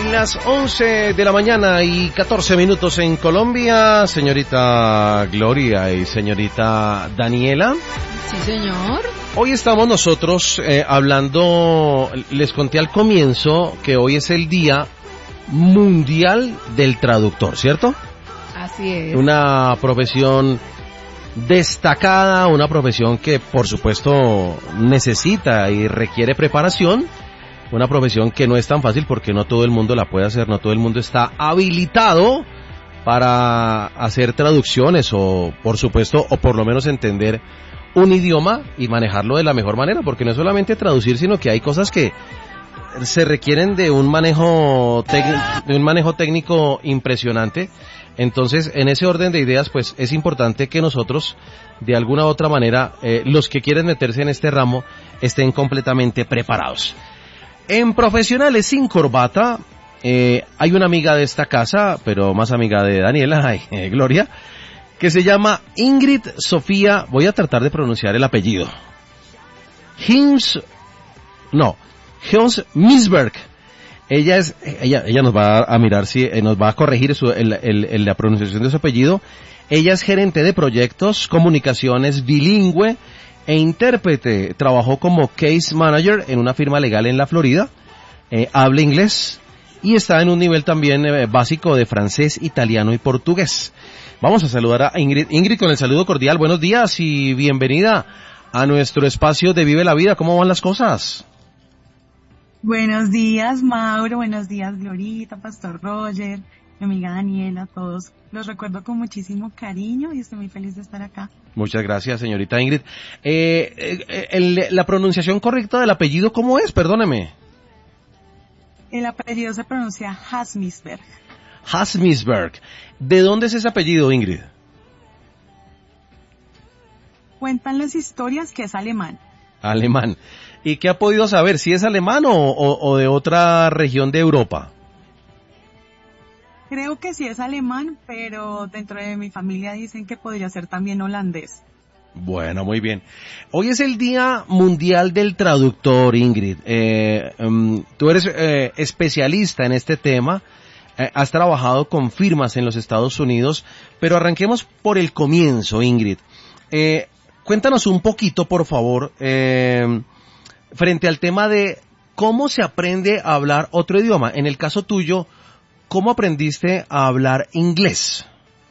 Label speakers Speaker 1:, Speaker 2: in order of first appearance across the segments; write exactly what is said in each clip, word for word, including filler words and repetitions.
Speaker 1: Las once de la mañana y catorce minutos en Colombia, señorita Gloria y señorita Daniela.
Speaker 2: Sí, señor.
Speaker 1: Hoy estamos nosotros eh, hablando, les conté al comienzo que hoy es el Día Mundial del Traductor, ¿cierto?
Speaker 2: Así es.
Speaker 1: Una profesión destacada, una profesión que por supuesto necesita y requiere preparación. Una profesión que no es tan fácil porque no todo el mundo la puede hacer, no todo el mundo está habilitado para hacer traducciones o, por supuesto, o por lo menos entender un idioma y manejarlo de la mejor manera, porque no es solamente traducir, sino que hay cosas que se requieren de un manejo tec- de un manejo técnico impresionante. Entonces, en ese orden de ideas, pues es importante que nosotros, de alguna u otra manera, eh, los que quieren meterse en este ramo, estén completamente preparados. En Profesionales sin Corbata, eh, hay una amiga de esta casa, pero más amiga de Daniela, eh, Gloria, que se llama Ingrid Sofía, voy a tratar de pronunciar el apellido. Hims, no, Hims Misberg. Ella es, ella, ella nos va a mirar si, eh, nos va a corregir su, el, el, el, la pronunciación de su apellido. Ella es gerente de proyectos, comunicaciones, bilingüe, e intérprete. Trabajó como case manager en una firma legal en la Florida, eh, habla inglés y está en un nivel también eh, básico de francés, italiano y portugués. Vamos a saludar a Ingrid. Ingrid, con el saludo cordial, buenos días y bienvenida a nuestro espacio de Vive la Vida. ¿Cómo van las cosas?
Speaker 3: Buenos días, Mauro, buenos días, Glorita, Pastor Roger, mi amiga Daniela, todos. Los recuerdo con muchísimo cariño y estoy muy feliz de estar acá.
Speaker 1: Muchas gracias, señorita Ingrid. Eh, eh, el, la pronunciación correcta del apellido, ¿cómo es? Perdóneme.
Speaker 3: El apellido se pronuncia Hasmisberg.
Speaker 1: Hasmisberg. ¿De dónde es ese apellido, Ingrid?
Speaker 3: Cuentan las historias que es alemán.
Speaker 1: Alemán. ¿Y qué ha podido saber? ¿Si es alemán o, o, o de otra región de Europa?
Speaker 3: Creo que sí es alemán, pero dentro de mi familia dicen que podría ser también holandés.
Speaker 1: Bueno, muy bien. Hoy es el Día Mundial del Traductor, Ingrid. Eh, um, tú eres eh, especialista en este tema, eh, has trabajado con firmas en los Estados Unidos, pero arranquemos por el comienzo, Ingrid. Eh, cuéntanos un poquito, por favor, eh, frente al tema de cómo se aprende a hablar otro idioma. En el caso tuyo, ¿cómo aprendiste a hablar inglés?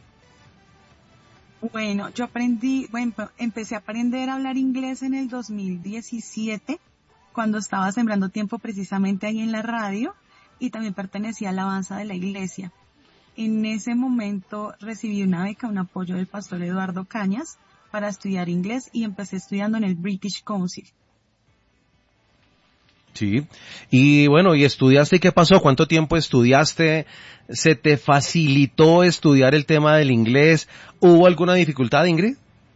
Speaker 3: Bueno, yo aprendí, bueno, empecé a aprender a hablar inglés en el dos mil diecisiete, cuando estaba sembrando tiempo precisamente ahí en la radio, y también pertenecía a la alabanza de la iglesia. En ese momento recibí una beca, un apoyo del pastor Eduardo Cañas para estudiar inglés y empecé estudiando en el British Council.
Speaker 1: Sí, y bueno, ¿y estudiaste y qué pasó? ¿Cuánto tiempo estudiaste? ¿Se te facilitó estudiar el tema del inglés? ¿Hubo alguna dificultad, Ingrid?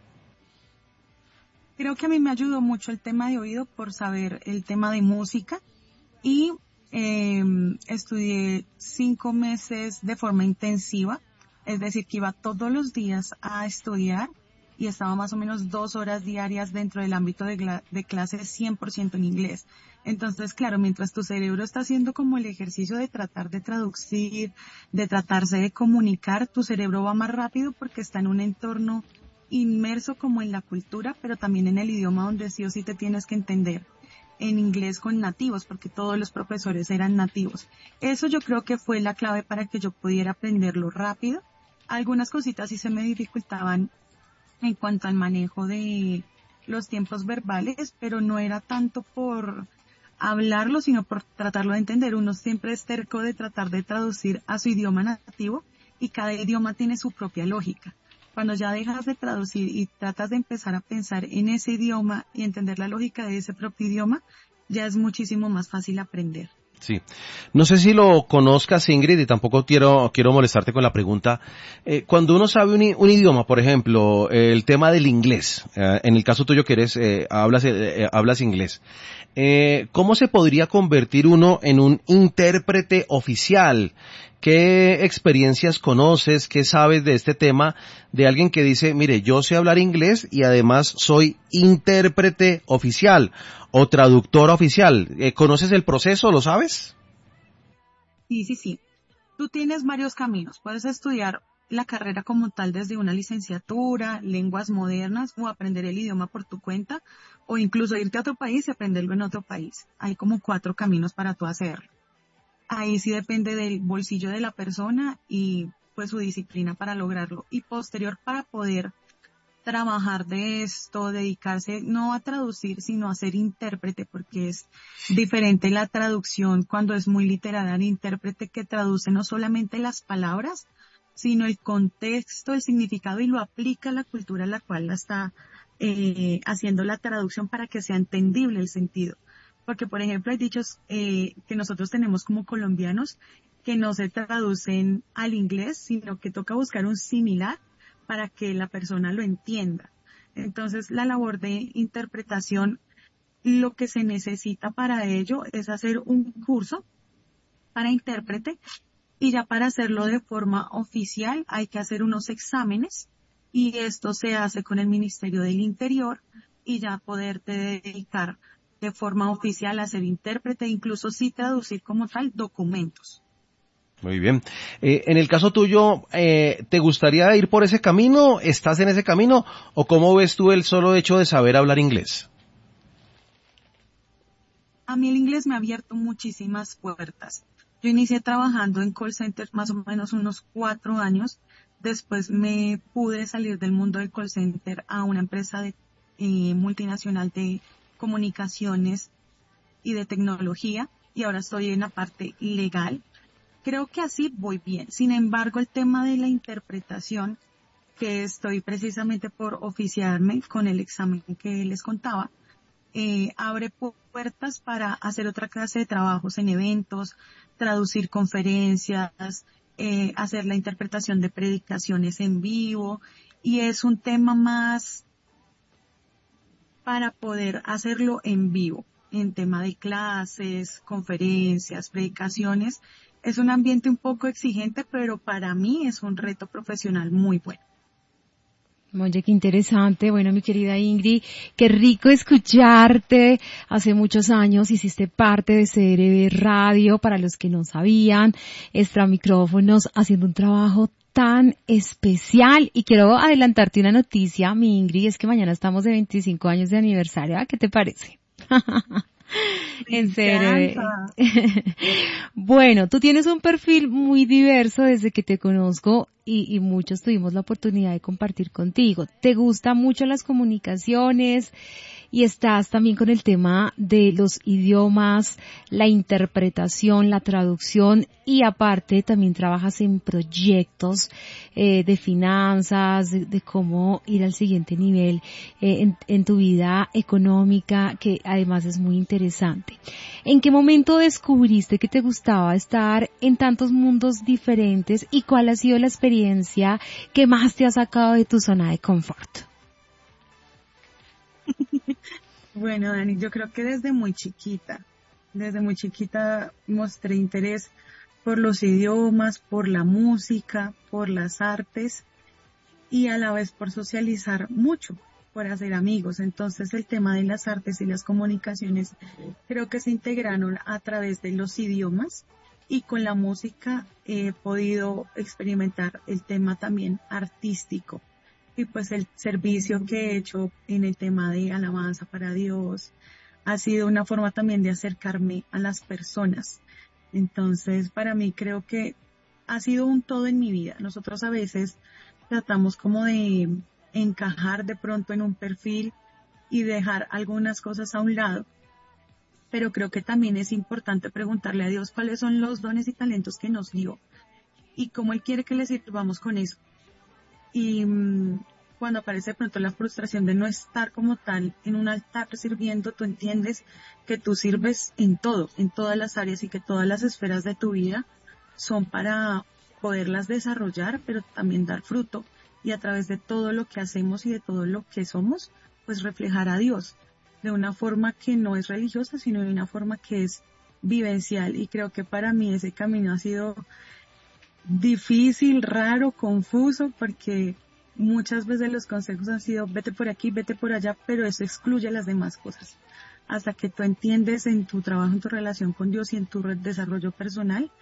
Speaker 3: Creo que a mí me ayudó mucho el tema de oído por saber el tema de música y eh, estudié cinco meses de forma intensiva, es decir, que iba todos los días a estudiar y estaba más o menos dos horas diarias dentro del ámbito de, gla- de clases cien por ciento en inglés. Entonces, claro, mientras tu cerebro está haciendo como el ejercicio de tratar de traducir, de tratarse de comunicar, tu cerebro va más rápido porque está en un entorno inmerso como en la cultura, pero también en el idioma donde sí o sí te tienes que entender. En inglés con nativos, porque todos los profesores eran nativos. Eso yo creo que fue la clave para que yo pudiera aprenderlo rápido. Algunas cositas sí se me dificultaban en cuanto al manejo de los tiempos verbales, pero no era tanto por hablarlo, sino por tratarlo de entender. Uno siempre es terco de tratar de traducir a su idioma nativo y cada idioma tiene su propia lógica. Cuando ya dejas de traducir y tratas de empezar a pensar en ese idioma y entender la lógica de ese propio idioma, ya es muchísimo más fácil aprender.
Speaker 1: Sí. No sé si lo conozcas, Ingrid, y tampoco quiero quiero molestarte con la pregunta. Eh, cuando uno sabe un, un idioma, por ejemplo, eh, el tema del inglés, eh, en el caso tuyo que eres, eh, hablas, eh, hablas inglés, eh, ¿cómo se podría convertir uno en un intérprete oficial? ¿Qué experiencias conoces, qué sabes de este tema de alguien que dice, mire, yo sé hablar inglés y además soy intérprete oficial o traductor oficial? ¿Conoces el proceso? ¿Lo sabes?
Speaker 3: Sí, sí, sí. Tú tienes varios caminos. Puedes estudiar la carrera como tal desde una licenciatura, lenguas modernas o aprender el idioma por tu cuenta o incluso irte a otro país y aprenderlo en otro país. Hay como cuatro caminos para tú hacerlo. Ahí sí depende del bolsillo de la persona y pues su disciplina para lograrlo. Y posterior para poder trabajar de esto, dedicarse no a traducir, sino a ser intérprete, porque es diferente la traducción cuando es muy literaria al intérprete que traduce no solamente las palabras, sino el contexto, el significado y lo aplica a la cultura a la cual la está eh, haciendo la traducción para que sea entendible el sentido. Porque, por ejemplo, hay dichos eh, que nosotros tenemos como colombianos que no se traducen al inglés, sino que toca buscar un similar para que la persona lo entienda. Entonces, la labor de interpretación, lo que se necesita para ello es hacer un curso para intérprete y ya para hacerlo de forma oficial hay que hacer unos exámenes y esto se hace con el Ministerio del Interior y ya poderte dedicar de forma oficial a ser intérprete, incluso sí traducir como tal documentos.
Speaker 1: Muy bien. Eh, en el caso tuyo, eh, ¿te gustaría ir por ese camino? ¿Estás en ese camino? ¿O cómo ves tú el solo hecho de saber hablar inglés?
Speaker 3: A mí el inglés me ha abierto muchísimas puertas. Yo inicié trabajando en call center más o menos unos cuatro años. Después me pude salir del mundo del call center a una empresa de, eh, multinacional de comunicaciones y de tecnología y ahora estoy en la parte legal. Creo que así voy bien. Sin embargo, el tema de la interpretación, que estoy precisamente por oficiarme con el examen que les contaba, eh, abre puertas para hacer otra clase de trabajos en eventos, traducir conferencias, eh, hacer la interpretación de predicaciones en vivo, y es un tema más para poder hacerlo en vivo, en tema de clases, conferencias, predicaciones. Es un ambiente un poco exigente, pero para mí es un reto profesional muy bueno.
Speaker 2: Oye, qué interesante. Bueno, mi querida Ingrid, qué rico escucharte. Hace muchos años hiciste parte de C R B Radio, para los que no sabían, extra micrófonos, haciendo un trabajo tan especial. Y quiero adelantarte una noticia, mi Ingrid, es que mañana estamos de veinticinco años de aniversario. ¿Ah? ¿Qué te parece? En serio. Bueno, tú tienes un perfil muy diverso desde que te conozco y, y muchos tuvimos la oportunidad de compartir contigo. Te gustan mucho las comunicaciones y estás también con el tema de los idiomas, la interpretación, la traducción y aparte también trabajas en proyectos eh, de finanzas, de, de cómo ir al siguiente nivel eh, en, en tu vida económica, que además es muy interesante. ¿En qué momento descubriste que te gustaba estar en tantos mundos diferentes y cuál ha sido la experiencia que más te ha sacado de tu zona de confort?
Speaker 3: Bueno, Dani, yo creo que desde muy chiquita, desde muy chiquita mostré interés por los idiomas, por la música, por las artes y a la vez por socializar mucho, por hacer amigos. Entonces el tema de las artes y las comunicaciones creo que se integraron a través de los idiomas y con la música he podido experimentar el tema también artístico. Y pues el servicio que he hecho en el tema de alabanza para Dios ha sido una forma también de acercarme a las personas. Entonces, para mí creo que ha sido un todo en mi vida. Nosotros a veces tratamos como de encajar de pronto en un perfil y dejar algunas cosas a un lado. Pero creo que también es importante preguntarle a Dios cuáles son los dones y talentos que nos dio y cómo Él quiere que le sirvamos con eso. Y mmm, cuando aparece de pronto la frustración de no estar como tal en un altar sirviendo, tú entiendes que tú sirves en todo, en todas las áreas y que todas las esferas de tu vida son para poderlas desarrollar, pero también dar fruto y a través de todo lo que hacemos y de todo lo que somos, pues reflejar a Dios de una forma que no es religiosa, sino de una forma que es vivencial. Y creo que para mí ese camino ha sido difícil, raro, confuso, porque muchas veces los consejos han sido vete por aquí, vete por allá, pero eso excluye las demás cosas. Hasta que tú entiendes en tu trabajo, en tu relación con Dios y en tu desarrollo personal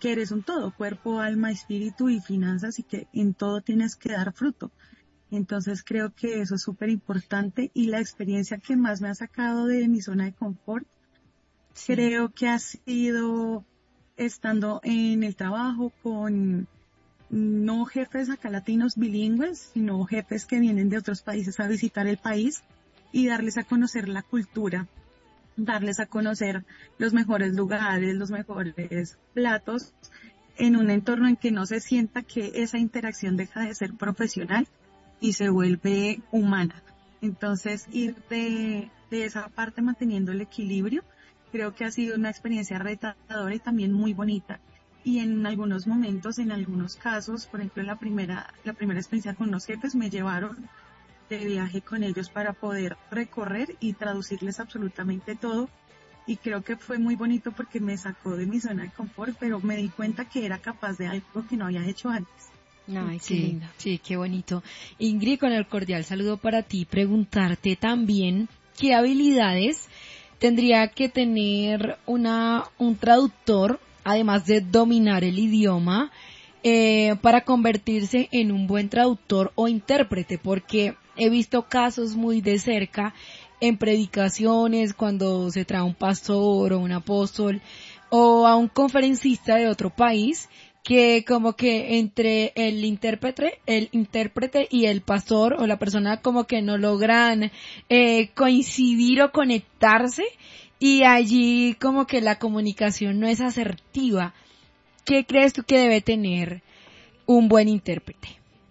Speaker 3: que eres un todo, cuerpo, alma, espíritu y finanzas, y que en todo tienes que dar fruto. Entonces creo que eso es súper importante, y la experiencia que más me ha sacado de mi zona de confort, sí, creo que ha sido estando en el trabajo con no jefes acá latinos bilingües, sino jefes que vienen de otros países a visitar el país y darles a conocer la cultura, darles a conocer los mejores lugares, los mejores platos, en un entorno en que no se sienta que esa interacción deja de ser profesional y se vuelve humana. Entonces, ir de, de esa parte manteniendo el equilibrio, creo que ha sido una experiencia retadora y también muy bonita. Y en algunos momentos, en algunos casos, por ejemplo, la primera, la primera experiencia con los jefes, me llevaron de viaje con ellos para poder recorrer y traducirles absolutamente todo. Y creo que fue muy bonito porque me sacó de mi zona de confort, pero me di cuenta que era capaz de algo que no había hecho antes.
Speaker 2: Ay, qué lindo. Sí, qué bonito. Ingrid, con el cordial saludo para ti, preguntarte también qué habilidades tendría que tener una un traductor, además de dominar el idioma, eh, para convertirse en un buen traductor o intérprete, porque he visto casos muy de cerca en predicaciones, cuando se trae un pastor o un apóstol o a un conferencista de otro país, que como que entre el intérprete, el intérprete y el pastor o la persona como que no logran eh, coincidir o conectarse, y allí como que la comunicación no es asertiva. ¿Qué crees tú que debe tener un buen intérprete?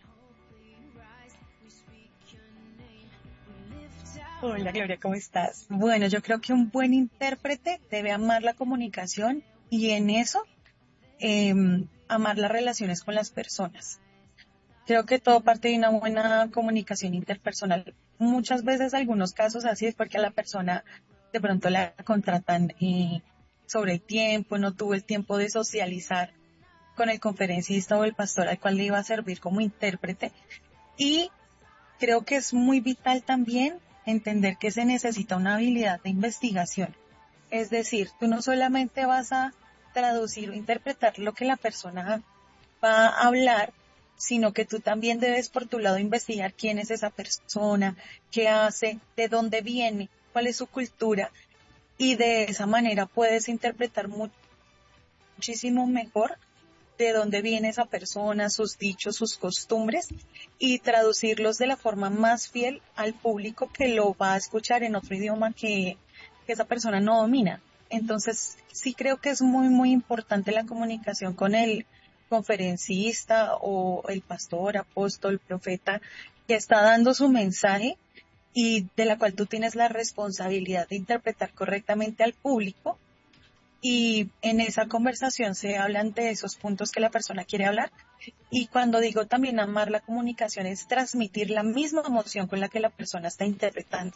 Speaker 3: Hola Gloria, ¿cómo estás? Bueno, yo creo que un buen intérprete debe amar la comunicación y en eso eh, amar las relaciones con las personas. Creo que todo parte de una buena comunicación interpersonal. Muchas veces, algunos casos así es porque a la persona de pronto la contratan eh, sobre el tiempo, no tuvo el tiempo de socializar con el conferencista o el pastor al cual le iba a servir como intérprete. Y creo que es muy vital también entender que se necesita una habilidad de investigación. Es decir, tú no solamente vas a traducir o interpretar lo que la persona va a hablar, sino que tú también debes por tu lado investigar quién es esa persona, qué hace, de dónde viene, cuál es su cultura, y de esa manera puedes interpretar mu- muchísimo mejor de dónde viene esa persona, sus dichos, sus costumbres, y traducirlos de la forma más fiel al público que lo va a escuchar en otro idioma que, que esa persona no domina. Entonces, sí creo que es muy, muy importante la comunicación con el conferencista o el pastor, apóstol, profeta, que está dando su mensaje y de la cual tú tienes la responsabilidad de interpretar correctamente al público. Y en esa conversación se hablan de esos puntos que la persona quiere hablar. Y cuando digo también amar la comunicación, es transmitir la misma emoción con la que la persona está interpretando.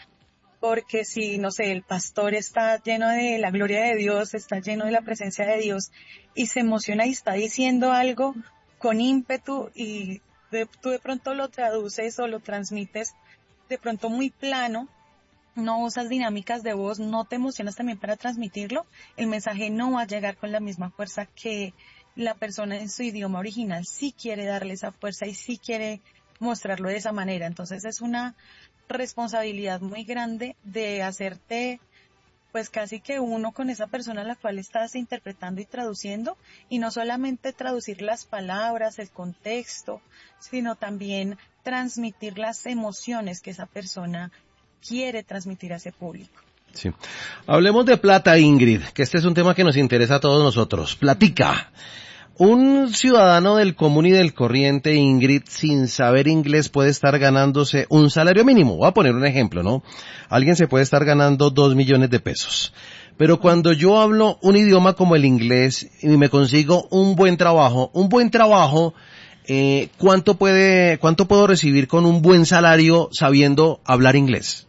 Speaker 3: Porque si, no sé, el pastor está lleno de la gloria de Dios, está lleno de la presencia de Dios y se emociona y está diciendo algo con ímpetu, y de, tú de pronto lo traduces o lo transmites de pronto muy plano, no usas dinámicas de voz, no te emocionas también para transmitirlo, el mensaje no va a llegar con la misma fuerza que la persona en su idioma original sí quiere darle esa fuerza y sí quiere mostrarlo de esa manera. Entonces es una responsabilidad muy grande de hacerte pues casi que uno con esa persona a la cual estás interpretando y traduciendo, y no solamente traducir las palabras, el contexto, sino también transmitir las emociones que esa persona quiere transmitir a ese público.
Speaker 1: Sí. Hablemos de plata, Ingrid, que este es un tema que nos interesa a todos nosotros. Platica. Un ciudadano del común y del corriente, Ingrid, sin saber inglés, puede estar ganándose un salario mínimo. Voy a poner un ejemplo, ¿no? Alguien se puede estar ganando dos millones de pesos. Pero cuando yo hablo un idioma como el inglés y me consigo un buen trabajo, un buen trabajo, eh, ¿cuánto puede, cuánto puedo recibir con un buen salario sabiendo hablar inglés?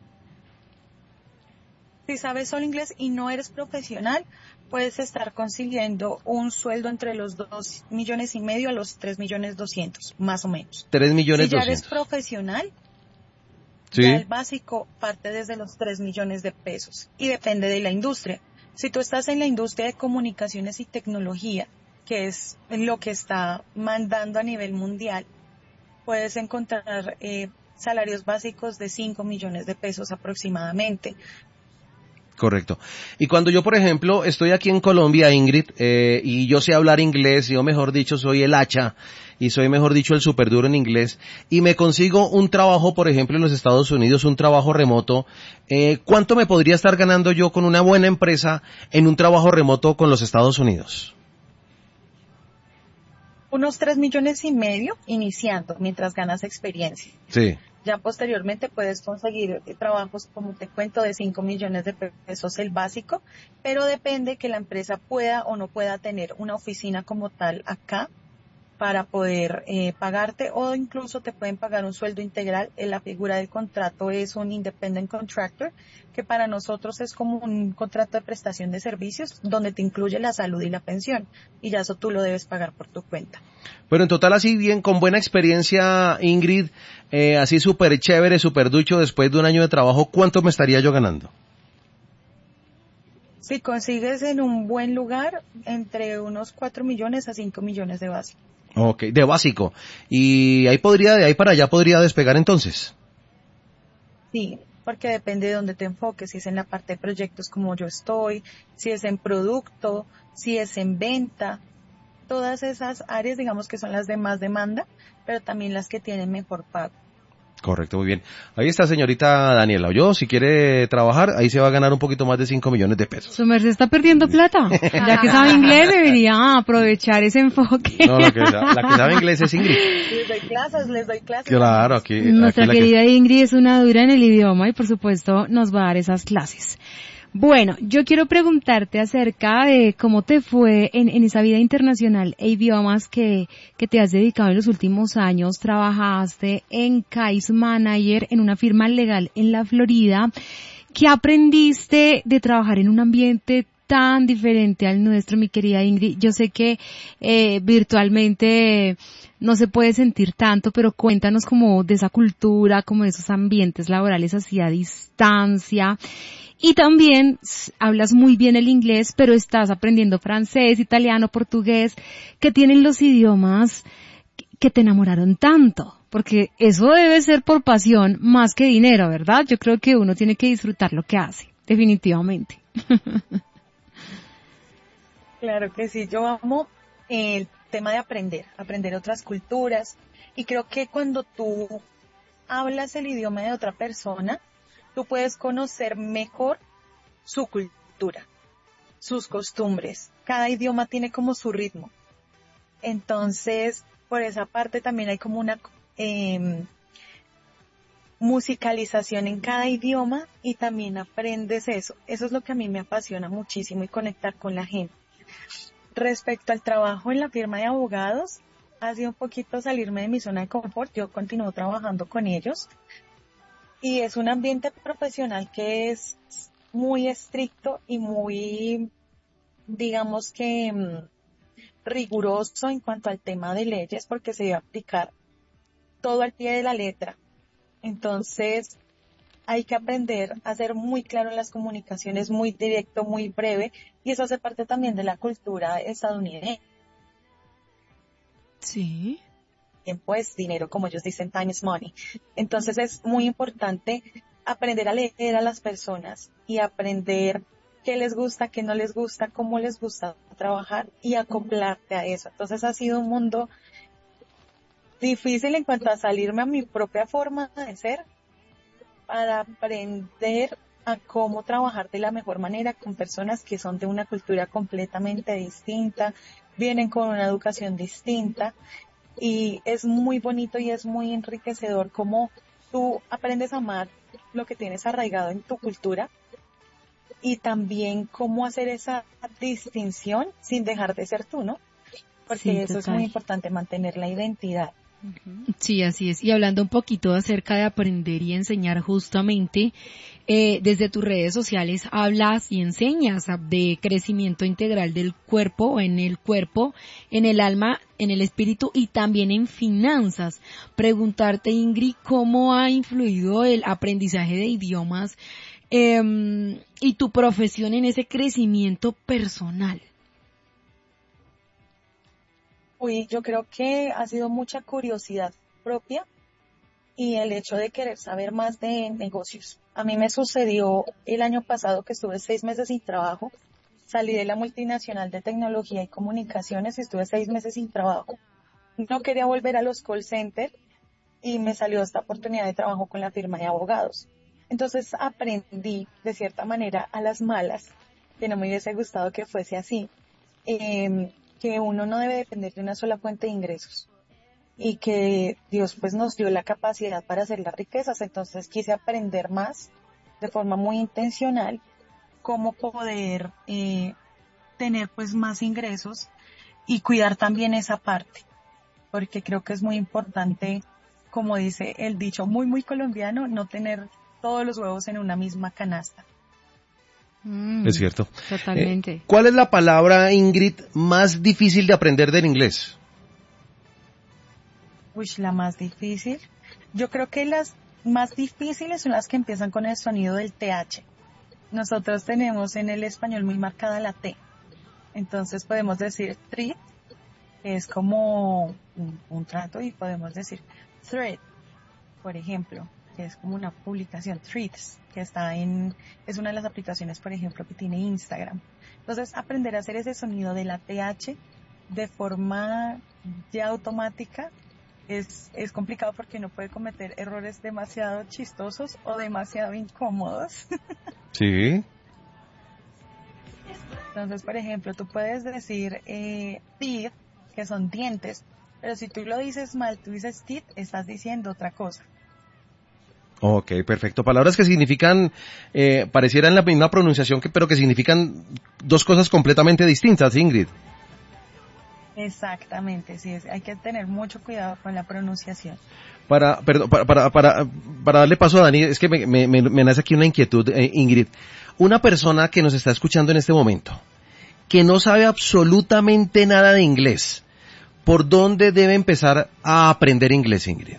Speaker 3: Si sabes solo inglés y no eres profesional, puedes estar consiguiendo un sueldo entre los dos millones y medio a los tres millones doscientos, más o menos.
Speaker 1: Tres millones
Speaker 3: si ya
Speaker 1: doscientos.
Speaker 3: eres profesional,
Speaker 1: ¿sí?
Speaker 3: Ya el básico parte desde los tres millones de pesos y depende de la industria. Si tú estás en la industria de comunicaciones y tecnología, que es lo que está mandando a nivel mundial, puedes encontrar eh, salarios básicos de cinco millones de pesos aproximadamente.
Speaker 1: Correcto. Y cuando yo, por ejemplo, estoy aquí en Colombia, Ingrid, eh, y yo sé hablar inglés, yo mejor dicho soy el hacha, y soy mejor dicho el super duro en inglés, y me consigo un trabajo, por ejemplo, en los Estados Unidos, un trabajo remoto, eh, ¿cuánto me podría estar ganando yo con una buena empresa en un trabajo remoto con los Estados Unidos?
Speaker 3: Unos tres millones y medio iniciando, mientras ganas experiencia.
Speaker 1: Sí.
Speaker 3: Ya posteriormente puedes conseguir trabajos, como te cuento, de cinco millones de pesos el básico, pero depende que la empresa pueda o no pueda tener una oficina como tal acá para poder eh, pagarte, o incluso te pueden pagar un sueldo integral. En la figura del contrato es un independent contractor, que para nosotros es como un contrato de prestación de servicios donde te incluye la salud y la pensión, y ya eso tú lo debes pagar por tu cuenta.
Speaker 1: Pero en total, así bien, con buena experiencia, Ingrid, eh, así súper chévere, súper ducho, después de un año de trabajo, ¿cuánto me estaría yo ganando?
Speaker 3: Si consigues en un buen lugar, entre unos cuatro millones a cinco millones de base.
Speaker 1: Ok, de básico. Y ahí podría, de ahí para allá podría despegar entonces.
Speaker 3: Sí, porque depende de dónde te enfoques, si es en la parte de proyectos como yo estoy, si es en producto, si es en venta. Todas esas áreas, digamos que son las de más demanda, pero también las que tienen mejor pago.
Speaker 1: Correcto, muy bien. Ahí está, señorita Daniela. Yo, si quiere trabajar, ahí se va a ganar un poquito más de cinco millones de pesos.
Speaker 2: Su merced está perdiendo plata. Ya que sabe inglés, debería aprovechar ese enfoque.
Speaker 1: No, la que, la, la que sabe inglés es Ingrid.
Speaker 3: Les doy clases, les doy clases.
Speaker 1: Claro, aquí.
Speaker 2: Nuestra
Speaker 1: aquí
Speaker 2: querida
Speaker 1: que...
Speaker 2: Ingrid es una dura en el idioma y por supuesto nos va a dar esas clases. Bueno, yo quiero preguntarte acerca de cómo te fue en, en esa vida internacional e idiomas que, que te has dedicado en los últimos años. Trabajaste en Case Manager en una firma legal en la Florida. ¿Qué aprendiste de trabajar en un ambiente tan diferente al nuestro, mi querida Ingrid? Yo sé que eh, virtualmente no se puede sentir tanto, pero cuéntanos como de esa cultura, como de esos ambientes laborales así a distancia. Y también hablas muy bien el inglés, pero estás aprendiendo francés, italiano, portugués, que tienen los idiomas que te enamoraron tanto. Porque eso debe ser por pasión más que dinero, ¿verdad? Yo creo que uno tiene que disfrutar lo que hace, definitivamente.
Speaker 3: Claro que sí, yo amo el tema de aprender, aprender otras culturas. Y creo que cuando tú hablas el idioma de otra persona, tú puedes conocer mejor su cultura, sus costumbres. Cada idioma tiene como su ritmo. Entonces, por esa parte también hay como una eh, musicalización en cada idioma y también aprendes eso. Eso es lo que a mí me apasiona muchísimo, y conectar con la gente. Respecto al trabajo en la firma de abogados, ha sido un poquito salirme de mi zona de confort. Yo continúo trabajando con ellos. Y es un ambiente profesional que es muy estricto y muy, digamos que, mmm, riguroso en cuanto al tema de leyes, porque se debe aplicar todo al pie de la letra. Entonces, hay que aprender a ser muy claro en las comunicaciones, muy directo, muy breve, y eso hace parte también de la cultura estadounidense.
Speaker 2: Sí.
Speaker 3: Tiempo es dinero, como ellos dicen, time is money. Entonces es muy importante aprender a leer a las personas y aprender qué les gusta, qué no les gusta, cómo les gusta trabajar y acoplarte a eso. Entonces ha sido un mundo difícil en cuanto a salirme a mi propia forma de ser para aprender a cómo trabajar de la mejor manera con personas que son de una cultura completamente distinta, vienen con una educación distinta. Y es muy bonito y es muy enriquecedor cómo tú aprendes a amar lo que tienes arraigado en tu cultura, y también cómo hacer esa distinción sin dejar de ser tú, ¿no? Porque
Speaker 2: Sí,
Speaker 3: eso
Speaker 2: total.
Speaker 3: es muy importante, mantener la identidad.
Speaker 2: Sí, así es. Y hablando un poquito acerca de aprender y enseñar, justamente, eh, desde tus redes sociales hablas y enseñas de crecimiento integral del cuerpo, en el cuerpo, en el alma, en el espíritu y también en finanzas. Preguntarte, Ingrid, ¿cómo ha influido el aprendizaje de idiomas eh, y tu profesión en ese crecimiento personal?
Speaker 3: Uy, yo creo que ha sido mucha curiosidad propia y el hecho de querer saber más de negocios. A mí me sucedió el año pasado que estuve seis meses sin trabajo. Salí de la multinacional de tecnología y comunicaciones y estuve seis meses sin trabajo. No quería volver a los call centers y me salió esta oportunidad de trabajo con la firma de abogados. Entonces aprendí de cierta manera a las malas, que no me hubiese gustado que fuese así, eh, que uno no debe depender de una sola fuente de ingresos y que Dios pues nos dio la capacidad para hacer las riquezas. Entonces quise aprender más de forma muy intencional cómo poder eh, tener pues más ingresos y cuidar también esa parte, porque creo que es muy importante, como dice el dicho muy muy colombiano, no tener todos los huevos en una misma canasta.
Speaker 1: Mm, es cierto.
Speaker 2: Totalmente.
Speaker 1: Eh, ¿Cuál es la palabra, Ingrid, más difícil de aprender del inglés?
Speaker 3: Uy, la más difícil. Yo creo que las más difíciles son las que empiezan con el sonido del T H. Nosotros tenemos en el español muy marcada la T. Entonces podemos decir treat, que es como un, un trato, y podemos decir thread, por ejemplo, que es como una publicación, Threads, que está en, es una de las aplicaciones, por ejemplo, que tiene Instagram. Entonces, aprender a hacer ese sonido de la T H de forma ya automática es, es complicado porque uno puede cometer errores demasiado chistosos o demasiado incómodos.
Speaker 1: Sí.
Speaker 3: Entonces, por ejemplo, tú puedes decir eh, teeth, que son dientes, pero si tú lo dices mal, tú dices teeth, estás diciendo otra cosa.
Speaker 1: Ok, perfecto. Palabras que significan, eh, parecieran la misma pronunciación, que, pero que significan dos cosas completamente distintas, Ingrid.
Speaker 3: Exactamente, sí, es, hay que tener mucho cuidado con la pronunciación.
Speaker 1: Para, perdón, para, para, para, para darle paso a Dani, es que me, me, me nace aquí una inquietud, eh, Ingrid. Una persona que nos está escuchando en este momento, que no sabe absolutamente nada de inglés, ¿por dónde debe empezar a aprender inglés, Ingrid?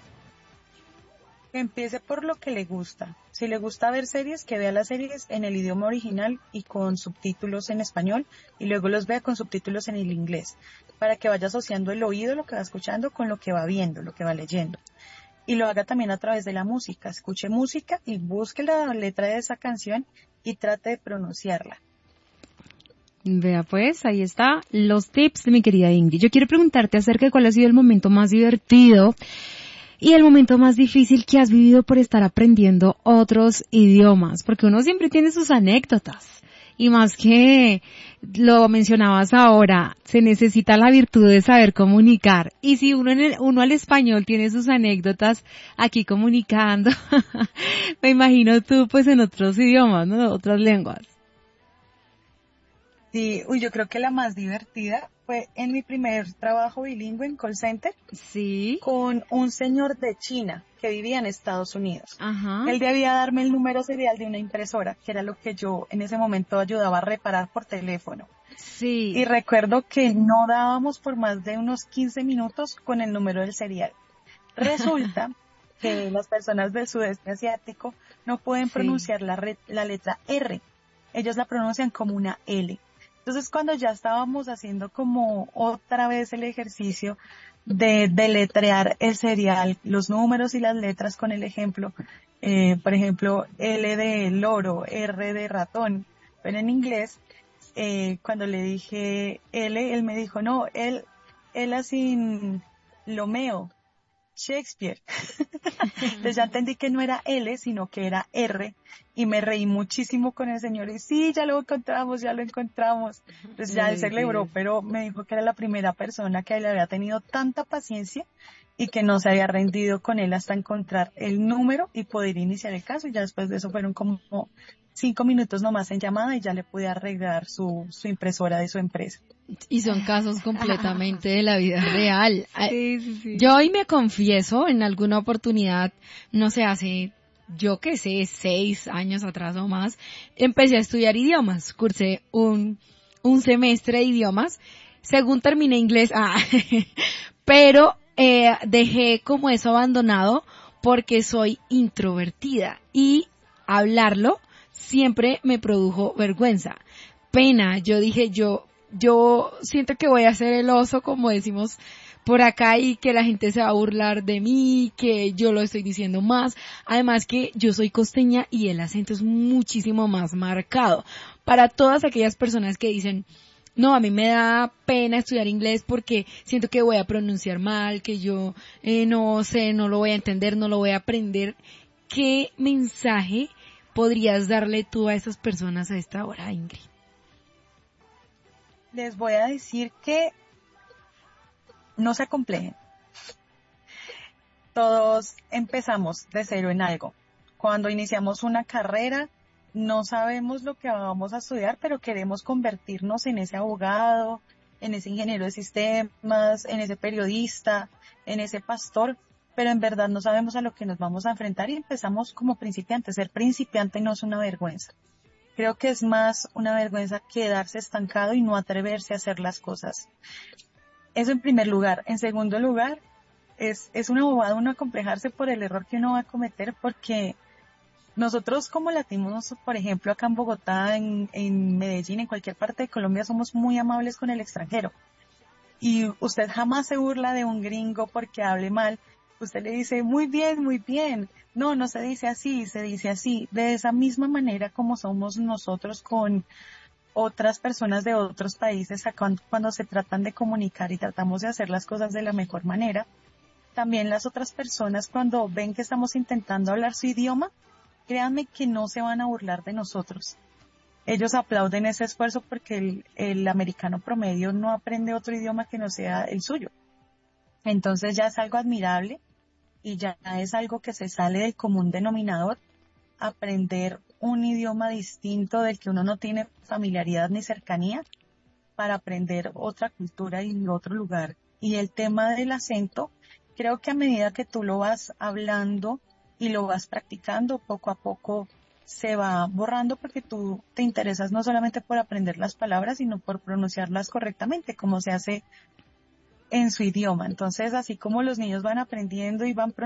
Speaker 3: Empiece por lo que le gusta. Si le gusta ver series, que vea las series en el idioma original y con subtítulos en español, y luego los vea con subtítulos en el inglés, para que vaya asociando el oído, lo que va escuchando, con lo que va viendo, lo que va leyendo. Y lo haga también a través de la música. Escuche música y busque la letra de esa canción y trate de pronunciarla.
Speaker 2: Vea pues, ahí está los tips de mi querida Ingrid. Yo quiero preguntarte acerca de cuál ha sido el momento más divertido y el momento más difícil que has vivido por estar aprendiendo otros idiomas, porque uno siempre tiene sus anécdotas, y más que lo mencionabas ahora, se necesita la virtud de saber comunicar, y si uno en el, uno al español tiene sus anécdotas aquí comunicando, me imagino tú pues en otros idiomas, ¿no? Otras lenguas.
Speaker 3: Sí, uy, yo creo que la más divertida fue en mi primer trabajo bilingüe en call center.
Speaker 2: Sí.
Speaker 3: Con un señor de China que vivía en Estados Unidos.
Speaker 2: Ajá.
Speaker 3: Él debía darme el número serial de una impresora, que era lo que yo en ese momento ayudaba a reparar por teléfono.
Speaker 2: Sí.
Speaker 3: Y recuerdo que no dábamos por más de unos quince minutos con el número del serial. Resulta que las personas del sudeste asiático no pueden sí. pronunciar la, re- la letra R. Ellos la pronuncian como una L. Entonces, cuando ya estábamos haciendo como otra vez el ejercicio de deletrear el serial, los números y las letras con el ejemplo, eh, por ejemplo, L de loro, R de ratón, pero en inglés, eh, cuando le dije L, él me dijo, no, él, él así, Lomeo, Shakespeare. Entonces ya entendí que no era L, sino que era R, y me reí muchísimo con el señor, y sí, ya lo encontramos, ya lo encontramos. Entonces ya él se celebró, pero me dijo que era la primera persona que le había tenido tanta paciencia y que no se había rendido con él hasta encontrar el número y poder iniciar el caso, y ya después de eso fueron como cinco minutos nomás en llamada y ya le pude arreglar su, su impresora de su empresa.
Speaker 2: Y son casos completamente de la vida real.
Speaker 3: Sí, sí, sí.
Speaker 2: Yo hoy me confieso, en alguna oportunidad, no sé, hace, yo qué sé, seis años atrás o más, empecé a estudiar idiomas. Cursé un, un semestre de idiomas. Según terminé inglés, ah, pero eh, dejé como eso abandonado porque soy introvertida. Y hablarlo siempre me produjo vergüenza, pena. Yo dije, yo, yo siento que voy a ser el oso, como decimos por acá, y que la gente se va a burlar de mí, que yo lo estoy diciendo más. Además que yo soy costeña y el acento es muchísimo más marcado. Para todas aquellas personas que dicen, no, a mí me da pena estudiar inglés porque siento que voy a pronunciar mal, que yo eh, no sé, no lo voy a entender, no lo voy a aprender. ¿Qué mensaje podrías darle tú a esas personas a esta hora, Ingrid?
Speaker 3: Les voy a decir que no se acomplejen. Todos empezamos de cero en algo. Cuando iniciamos una carrera, no sabemos lo que vamos a estudiar, pero queremos convertirnos en ese abogado, en ese ingeniero de sistemas, en ese periodista, en ese pastor, pero en verdad no sabemos a lo que nos vamos a enfrentar y empezamos como principiantes. Ser principiante no es una vergüenza. Creo que es más una vergüenza quedarse estancado y no atreverse a hacer las cosas. Eso en primer lugar. En segundo lugar, es, es una bobada uno acomplejarse por el error que uno va a cometer, porque nosotros como latinos, por ejemplo, acá en Bogotá, en, en Medellín, en cualquier parte de Colombia, somos muy amables con el extranjero. Y usted jamás se burla de un gringo porque hable mal. Usted le dice, muy bien, muy bien. No, no se dice así, se dice así. De esa misma manera como somos nosotros con otras personas de otros países, cuando, cuando se tratan de comunicar y tratamos de hacer las cosas de la mejor manera, también las otras personas, cuando ven que estamos intentando hablar su idioma, créanme que no se van a burlar de nosotros. Ellos aplauden ese esfuerzo porque el, el americano promedio no aprende otro idioma que no sea el suyo. Entonces ya es algo admirable y ya es algo que se sale del común denominador, aprender un idioma distinto del que uno no tiene familiaridad ni cercanía para aprender otra cultura y otro lugar. Y el tema del acento, creo que a medida que tú lo vas hablando y lo vas practicando, poco a poco se va borrando porque tú te interesas no solamente por aprender las palabras, sino por pronunciarlas correctamente, como se hace en su idioma. Entonces, así como los niños van aprendiendo y van pronunciando,